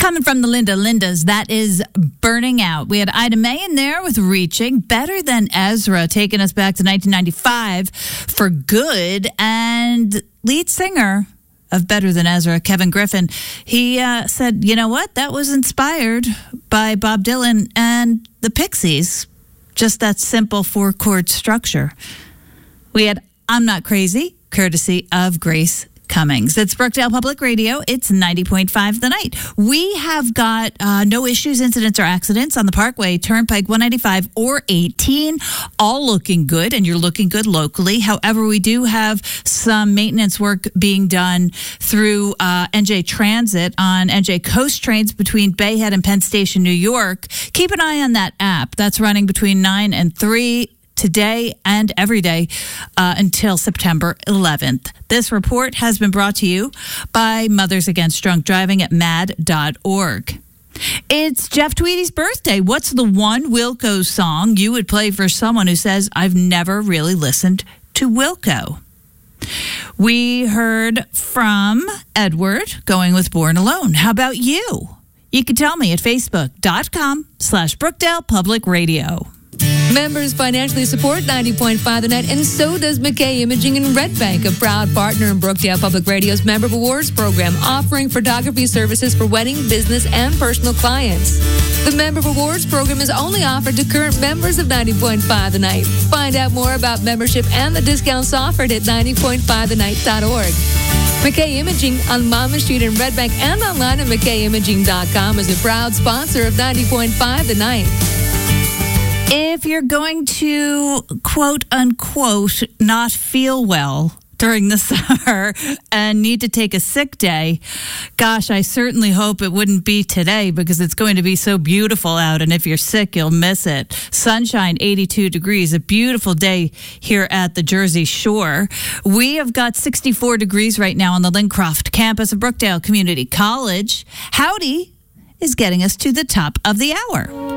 Coming from the Lindas, that is Burning Out. We had Ida Mae in there with Reaching, Better Than Ezra, taking us back to 1995 for good. And lead singer of Better Than Ezra, Kevin Griffin, he said, you know what? That was inspired by Bob Dylan and the Pixies. Just that simple 4-chord structure. We had I'm Not Crazy, courtesy of Grace Cummings. It's Brookdale Public Radio. It's 90.5 The Night. We have got no issues, incidents, or accidents on the Parkway, Turnpike 195 or 18, all looking good, and you're looking good locally. However, we do have some maintenance work being done through NJ Transit on NJ Coast trains between Bayhead and Penn Station, New York. Keep an eye on that app. That's running between 9 and 3 today and every day until September 11th. This report has been brought to you by Mothers Against Drunk Driving at mad.org. It's Jeff Tweedy's birthday. What's the one Wilco song you would play for someone who says, I've never really listened to Wilco? We heard from Edward going with Born Alone. How about you? You can tell me at facebook.com/Brookdale Public Radio. Members financially support 90.5 The Night, and so does McKay Imaging and Red Bank, a proud partner in Brookdale Public Radio's Member Awards program, offering photography services for wedding, business, and personal clients. The Member Awards program is only offered to current members of 90.5 The Night. Find out more about membership and the discounts offered at 90.5thenight.org. McKay Imaging on Monmouth Street in Red Bank and online at McKayImaging.com is a proud sponsor of 90.5 The Night. If you're going to, quote unquote, not feel well during the summer and need to take a sick day, gosh, I certainly hope it wouldn't be today because it's going to be so beautiful out. And if you're sick, you'll miss it. Sunshine, 82 degrees, a beautiful day here at the Jersey Shore. We have got 64 degrees right now on the Lincroft campus of Brookdale Community College. Howdy is getting us to the top of the hour.